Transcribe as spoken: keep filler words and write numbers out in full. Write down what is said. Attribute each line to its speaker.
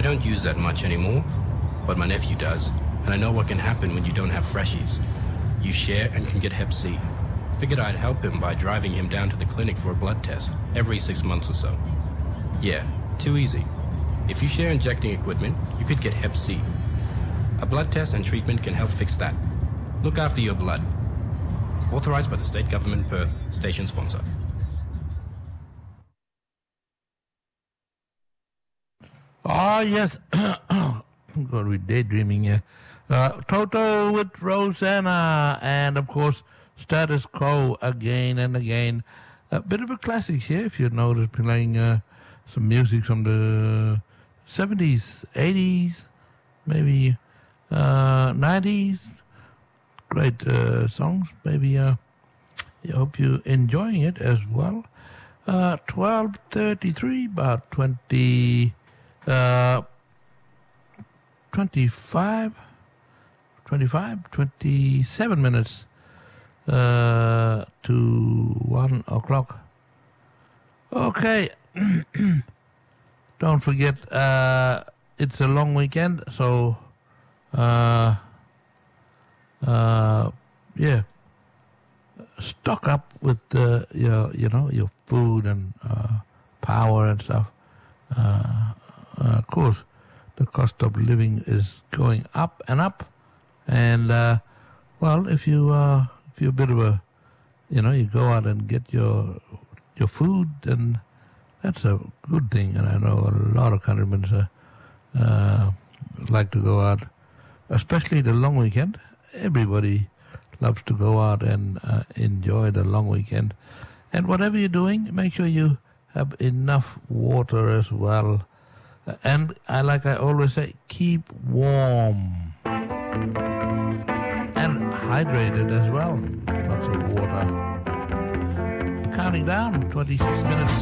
Speaker 1: don't use that much anymore, but my nephew does, and I know what can happen when you don't have freshies. You share and can get hep C. Figured I'd help him by driving him down to the clinic for a blood test every six months or so. Yeah, too easy. If you share injecting equipment, you could get hep C. A blood test and treatment can help fix that. Look after your blood. Authorized by the State Government, Perth, station sponsor.
Speaker 2: Oh, yes. I'm going to be daydreaming here. Uh, Toto with Rosanna, and of course, Status Quo again and again. A bit of a classic here, if you notice, playing uh, some music from the seventies, eighties, maybe uh, nineties. Great uh, songs. Maybe uh, I hope you're enjoying it as well. Uh, twelve thirty-three, about twenty, uh, twenty-five, twenty-five, twenty-seven minutes uh, to one o'clock. Okay. Don't forget, uh, it's a long weekend, so uh, uh, yeah, stock up with uh, your, you know, your food and uh, power and stuff. Uh, uh, of course, the cost of living is going up and up, and uh, well, if you uh, if you're a bit of a, you know, you go out and get your your food, then that's a good thing. And I know a lot of countrymen uh, uh, like to go out, especially the long weekend. Everybody loves to go out and uh, enjoy the long weekend. And whatever you're doing, make sure you have enough water as well. And I, like I always say, keep warm and hydrated as well. Lots of water. Counting down, twenty-six minutes